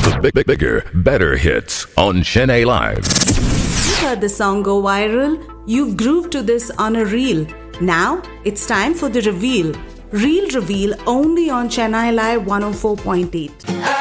the bigger, better hits on Chennai Live. You heard the song go viral? You've grooved to this on a reel. Now it's time for the reveal. Reel reveal only on Chennai Live 104.8.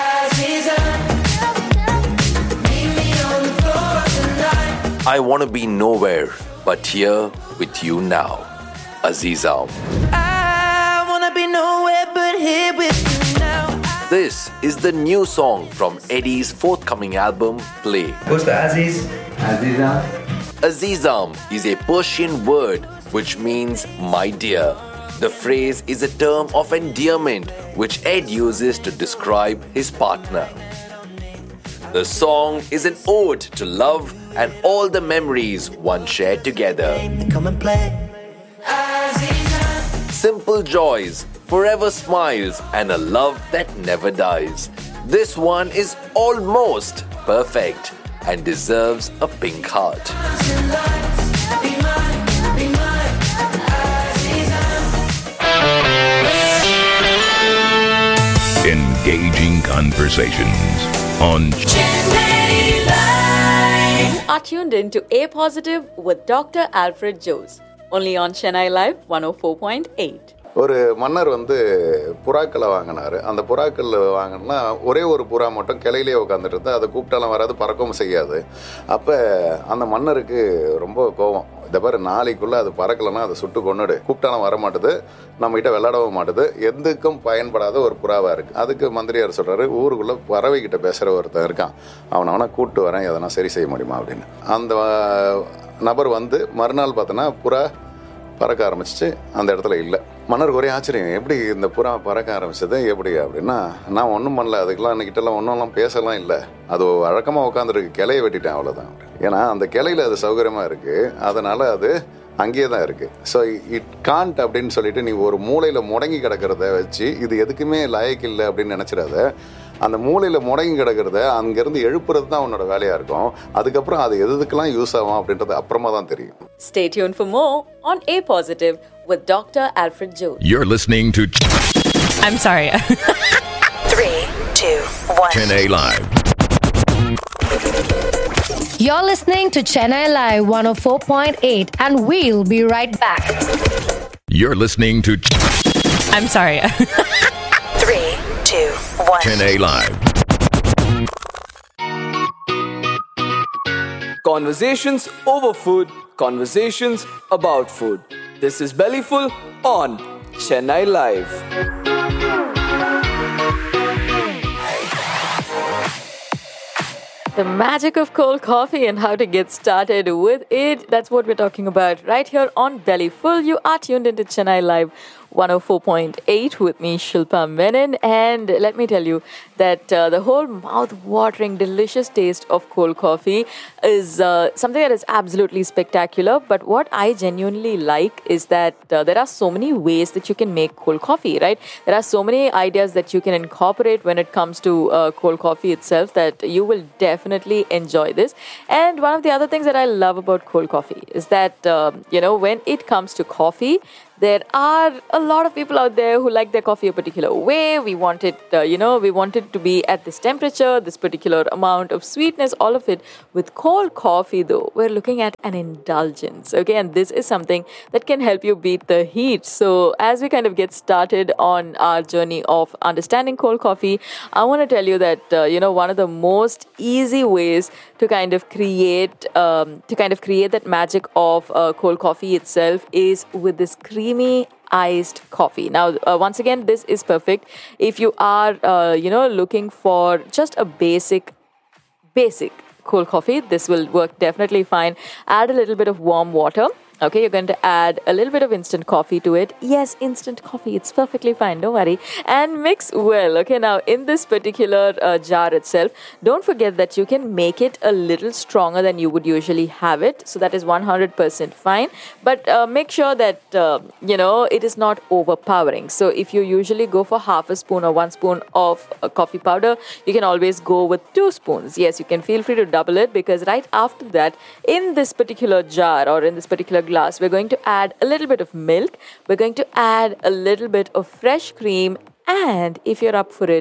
I want to be nowhere but here with you now. Aziza. I wanna be nowhere but here with you now. This is the new song from Eddie's forthcoming album, Play. What's the Aziz? Aziza. Azizam is a Persian word which means my dear. The phrase is a term of endearment which Ed uses to describe his partner. The song is an ode to love and all the memories one shared together. Come and play. Simple joys, forever smiles, and a love that never dies. This one is almost perfect and deserves a pink heart. Engaging conversations on Chennai Live. Are tuned in to A Positive with Dr. Alfred Jose. Only on Chennai Live 104.8. ஒரு மன்னர் புறாக்களை வாங்கினார். அந்த புறாக்கள் வாங்கினா ஒரே ஒரு புறா மட்டும் கிளையிலே உட்காந்துட்டு இருந்தால் அதை கூப்பிட்டாலும் வராது, பறக்கவும் செய்யாது. அப்போ அந்த மன்னருக்கு ரொம்ப கோபம். இதை பாரு, நாளைக்குள்ளே அது பறக்கலைன்னா அதை சுட்டு கொண்டுடு, கூப்பிட்டாலும் வர மாட்டுது, நம்மகிட்ட விளையாடவும் மாட்டுது, எதுக்கும் பயன்படாத ஒரு புறாவாக இருக்குது. அதுக்கு மந்திரியார் சொல்கிறாரு, ஊருக்குள்ளே பறவைக்கிட்ட பேசுகிற ஒருத்தன் இருக்கான், அவனை கூப்பிட்டு வரேன், எதனா சரி செய்ய முடியுமா அப்படின்னு. அந்த நபர் மறுநாள் பார்த்தோன்னா புறா பறக்க ஆரம்பிச்சிச்சு, அந்த இடத்துல இல்லை. மன்னருக்கு ஒரே ஆச்சரியம், எப்படி இந்த புறா பறக்க ஆரம்பிச்சது எப்படி அப்படின்னா, நான் ஒன்றும் பண்ணல, அதுக்கெல்லாம் அன்றைக்கிட்டலாம் ஒன்றும்லாம் பேசலாம் இல்லை, அது வழக்கமாக உட்காந்துருக்கு, கிளையை வெட்டிட்டேன் அவ்வளோதான். ஏன்னா அந்த கிளையில் அது சௌகரியமாக இருக்குது, அதனால் அது அங்கேயே தான் இருக்குது. ஸோ இட் காண்ட் அப்படின்னு சொல்லிட்டு நீ ஒரு மூலையில் முடங்கி கிடக்கிறத வச்சு இது எதுக்குமே லாயக்கு இல்லை அப்படின்னு நினச்சிடாத. அந்த மூலையில் முடங்கி கிடக்கிறத அங்கேருந்து எழுப்புறது தான் உன்னோட வேலையாக இருக்கும். அதுக்கப்புறம் அது எதுக்கெல்லாம் யூஸ் ஆகும் அப்படின்றது அப்புறமா தான் தெரியும். Stay tuned for more on A Positive with Dr. Alfred Jose. You're listening to I'm sorry. 3, 2, 1. Chennai Live. You're listening to Chennai Live 104.8 and we'll be right back. You're listening to I'm sorry. 3, 2, 1. Chennai Live. Conversations over food, conversations about food. This is Bellyful on Chennai Live. The magic of cold coffee and how to get started with it. That's what we're talking about right here on Bellyful. You are tuned into Chennai Live 104.8 with me, Shilpa Menon. And let me tell you that the whole mouth-watering, delicious taste of cold coffee is something that is absolutely spectacular. But what I genuinely like is that there are so many ways that you can make cold coffee, right? There are so many ideas that you can incorporate when it comes to cold coffee itself that you will definitely enjoy this. And one of the other things that I love about cold coffee is that, when it comes to coffee, there are a lot of people out there who like their coffee a particular way. We want it, we want it to be at this temperature, this particular amount of sweetness, all of it. With cold coffee, though, we're looking at an indulgence, okay? And this is something that can help you beat the heat. So as we kind of get started on our journey of understanding cold coffee, I want to tell you that, one of the most easy ways to kind of create that magic of cold coffee itself is with this creamy iced coffee. Now, once again, this is perfect if you are, looking for just a basic cold coffee. This will work definitely fine. Add a little bit of warm water. Okay, you're going to add a little bit of instant coffee to it. Yes, instant coffee. It's perfectly fine. Don't worry. And mix well. Okay, now in this particular jar itself, don't forget that you can make it a little stronger than you would usually have it. So that is 100% fine. But make sure that, it is not overpowering. So if you usually go for half a spoon or 1 spoon of coffee powder, you can always go with 2 spoons. Yes, you can feel free to double it, because right after that, in this particular jar or in this particular glass, we're going to add a little bit of milk, we're going to add a little bit of fresh cream, and if you're up for it,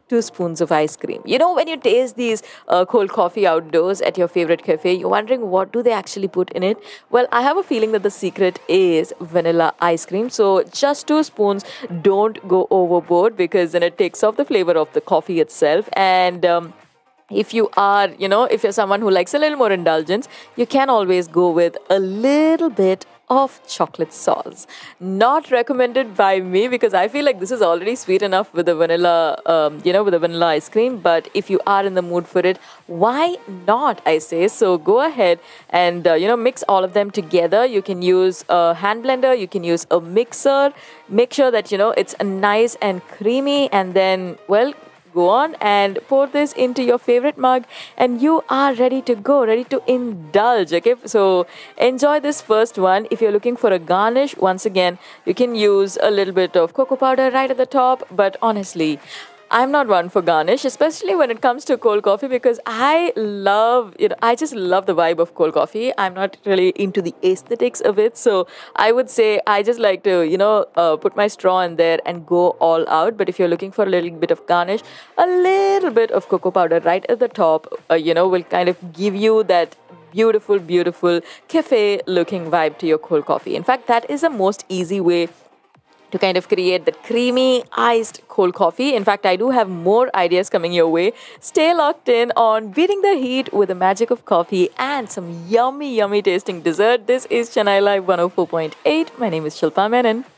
2 spoons of ice cream. You know, when you taste these cold coffee outdoors at your favorite cafe, you're wondering what do they actually put in it? Well, I have a feeling that the secret is vanilla ice cream. So just 2 spoons, don't go overboard because then it takes off the flavor of the coffee itself. And if you are, if you're someone who likes a little more indulgence, you can always go with a little bit of chocolate sauce. Not recommended by me because I feel like this is already sweet enough with the vanilla, with the vanilla ice cream. But if you are in the mood for it, why not, I say? So go ahead and, mix all of them together. You can use a hand blender, you can use a mixer. Make sure that, it's nice and creamy, and then, go on and pour this into your favorite mug and you are ready to go, ready to indulge. Okay, so enjoy this first one. If you're looking for a garnish, once again, you can use a little bit of cocoa powder right at the top. But honestly, I'm not one for garnish, especially when it comes to cold coffee, because I just love the vibe of cold coffee. I'm not really into the aesthetics of it. So I would say I just like to, put my straw in there and go all out. But if you're looking for a little bit of garnish, a little bit of cocoa powder right at the top, will kind of give you that beautiful, beautiful cafe-looking vibe to your cold coffee. In fact, that is the most easy way to kind of create that creamy, iced cold coffee. In fact, I do have more ideas coming your way. Stay locked in on Beating the Heat with the magic of coffee and some yummy, yummy tasting dessert. This is Chennai Live 104.8. My name is Shilpa Menon.